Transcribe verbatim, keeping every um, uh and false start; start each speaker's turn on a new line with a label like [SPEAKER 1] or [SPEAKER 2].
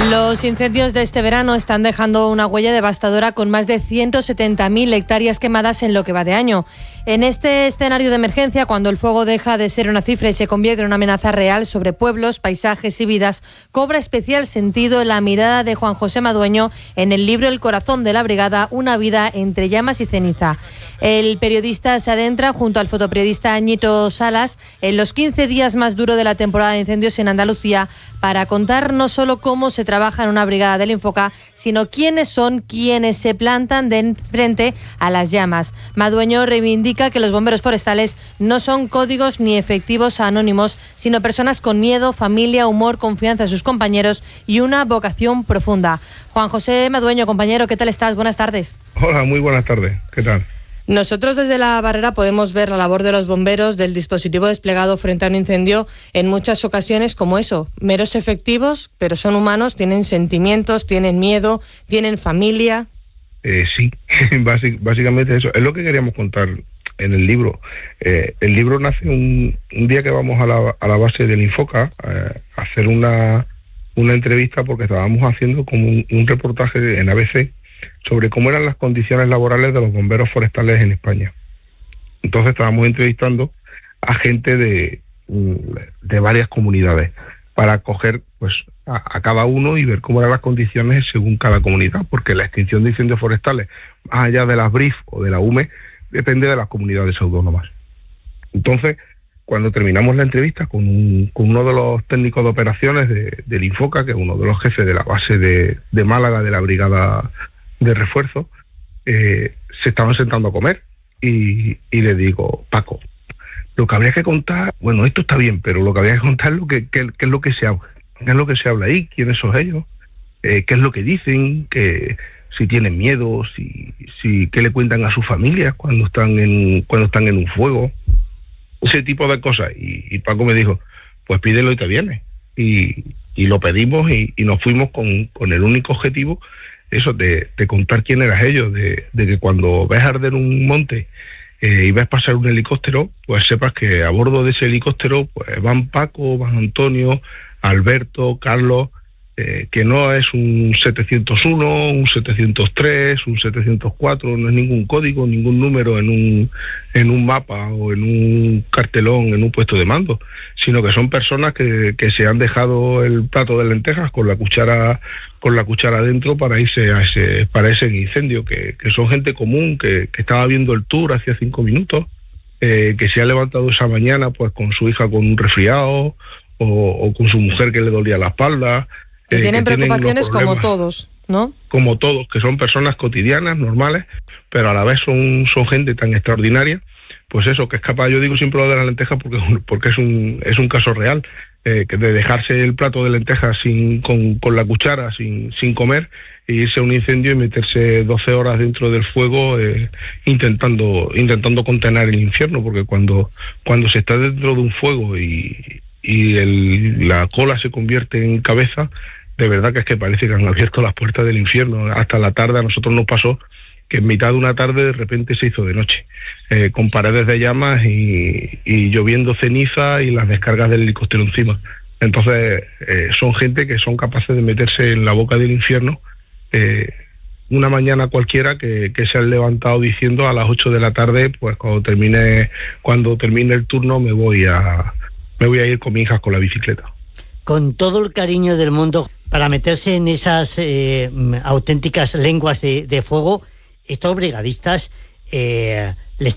[SPEAKER 1] Los incendios de este verano están dejando una huella devastadora con más de ciento setenta mil hectáreas quemadas en lo que va de año. En este escenario de emergencia, cuando el fuego deja de ser una cifra y se convierte en una amenaza real sobre pueblos, paisajes y vidas, cobra especial sentido la mirada de Juan José Madueño en el libro El corazón de la brigada, una vida entre llamas y ceniza. El periodista se adentra junto al fotoperiodista Añito Salas en los quince días más duros de la temporada de incendios en Andalucía para contar no solo cómo se trabaja en una brigada del Infoca, sino quiénes son quienes se plantan de frente a las llamas. Madueño reivindica que los bomberos forestales no son códigos ni efectivos anónimos, sino personas con miedo, familia, humor, confianza en sus compañeros y una vocación profunda. Juan José Madueño, compañero, ¿qué tal estás? Buenas tardes.
[SPEAKER 2] Hola, muy buenas tardes. ¿Qué tal?
[SPEAKER 1] Nosotros desde la barrera podemos ver la labor de los bomberos, del dispositivo desplegado frente a un incendio en muchas ocasiones como eso, meros efectivos, pero son humanos, tienen sentimientos, tienen miedo, tienen familia.
[SPEAKER 2] Eh, sí, básicamente eso. Es lo que queríamos contar en el libro. Eh, el libro nace un, un día que vamos a la, a la base del Infoca eh, a hacer una, una entrevista porque estábamos haciendo como un, un reportaje en A B C sobre cómo eran las condiciones laborales de los bomberos forestales en España. Entonces estábamos entrevistando a gente de, de varias comunidades para coger pues a, a cada uno y ver cómo eran las condiciones según cada comunidad, porque la extinción de incendios forestales, más allá de las B R I F o de la U M E, depende de las comunidades autónomas. Entonces, cuando terminamos la entrevista con, un, con uno de los técnicos de operaciones de, del Infoca, que es uno de los jefes de la base de, de Málaga, de la brigada de refuerzo, eh, se estaban sentando a comer y, y le digo, Paco, lo que habría que contar, bueno, esto está bien, pero lo que habría que contar es lo que, que, que es lo que se habla, qué es lo que se habla ahí, quiénes son ellos, eh, qué es lo que dicen, que si tienen miedo, si, si qué le cuentan a sus familias cuando están en cuando están en un fuego, ese tipo de cosas. Y, y Paco me dijo, pues pídelo y te viene. Y, y lo pedimos y, y nos fuimos con, con el único objetivo eso, de, de contar quién eras ellos, de, de que cuando ves arder un monte eh, y ves pasar un helicóptero, pues sepas que a bordo de ese helicóptero pues van Paco, van Antonio, Alberto, Carlos, eh, que no es un setecientos uno, un setecientos tres, un setecientos cuatro, no es ningún código, ningún número en un en un mapa o en un cartelón, en un puesto de mando, sino que son personas que, que se han dejado el plato de lentejas con la cuchara con la cuchara adentro para irse a ese para ese incendio, que, que son gente común, que, que estaba viendo el tour hacía cinco minutos, eh, que se ha levantado esa mañana pues con su hija con un resfriado o, o con su mujer que le dolía la espalda.
[SPEAKER 1] Que eh, tienen que preocupaciones tienen como todos, ¿no?
[SPEAKER 2] Como todos, que son personas cotidianas, normales, pero a la vez son, son gente tan extraordinaria, pues eso, que es capaz, yo digo siempre lo de la lenteja porque, porque es un es un caso real, eh, que de dejarse el plato de lentejas sin, con, con la cuchara, sin, sin comer, e irse a un incendio y meterse doce horas dentro del fuego eh, intentando intentando contener el infierno, porque cuando, cuando se está dentro de un fuego y, y el, la cola se convierte en cabeza, de verdad que es que parece que han abierto las puertas del infierno. Hasta la tarde a nosotros nos pasó que en mitad de una tarde de repente se hizo de noche, eh, con paredes de llamas y, y lloviendo ceniza y las descargas del helicóptero encima. Entonces eh, son gente que son capaces de meterse en la boca del infierno eh, una mañana cualquiera, que, que se han levantado diciendo a las ocho de la tarde, pues cuando termine cuando termine el turno me voy a me voy a ir con mi hija con la bicicleta.
[SPEAKER 3] Con todo el cariño del mundo para meterse en esas eh, auténticas lenguas de, de fuego, estos brigadistas eh,